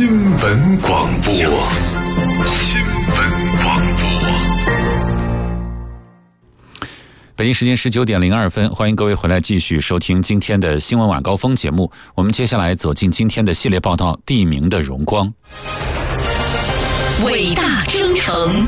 新闻广播。 北京时间19:02，欢迎各位回来继续收听今天的新闻晚高峰节目。我们接下来走进今天的系列报道《地名的荣光》。 伟大征程，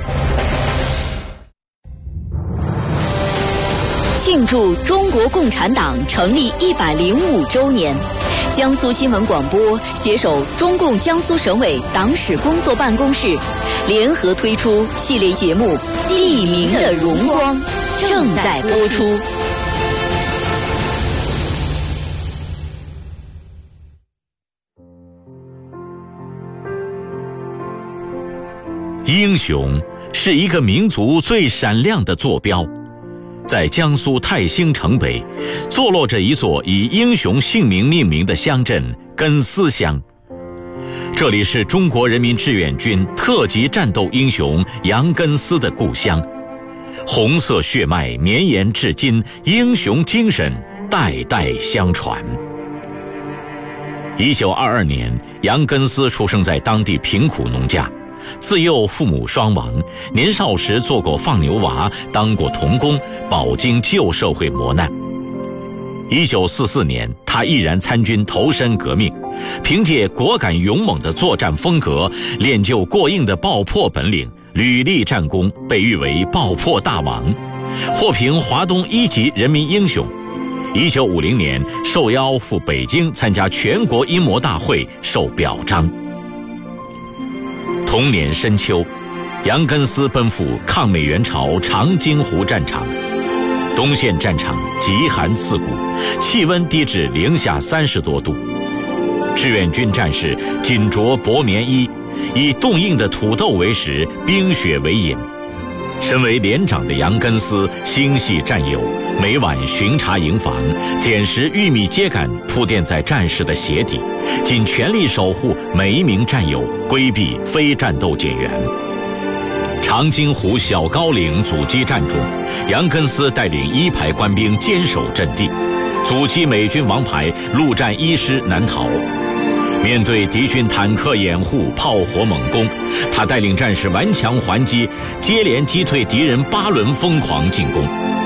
庆祝中国共产党成立105周年，江苏新闻广播携手中共江苏省委党史工作办公室，联合推出系列节目《地名的荣光》，正在播出。 英雄是一个民族最闪亮的坐标。在江苏泰兴城北，坐落着一座以英雄姓名命名的乡镇根思乡。这里是中国人民志愿军特级战斗英雄杨根思的故乡，红色血脉绵延至今，英雄精神代代相传。1922年，杨根思出生在当地贫苦农家。自幼父母双亡，年少时做过放牛娃，当过童工，饱经旧社会磨难。1944年，他毅然参军投身革命，凭借果敢勇猛的作战风格，练就过硬的爆破本领，屡立战功，被誉为爆破大王，获评华东1级人民英雄。1950年，受邀赴北京参加全国英模大会，受表彰。同年深秋，杨根思奔赴抗美援朝长津湖战场。东线战场极寒刺骨，气温低至零下30多度。志愿军战士仅着薄棉衣，以冻硬的土豆为食，冰雪为饮。身为连长的杨根思心系战友，每晚巡查营房，捡拾玉米秸秆铺垫在战士的鞋底，尽全力守护每一名战友，规避非战斗减员。长津湖小高岭阻击战中，杨根思带领1排官兵坚守阵地，阻击美军王牌陆战1师南逃。面对敌军坦克掩护、炮火猛攻，他带领战士顽强还击，接连击退敌人8轮疯狂进攻，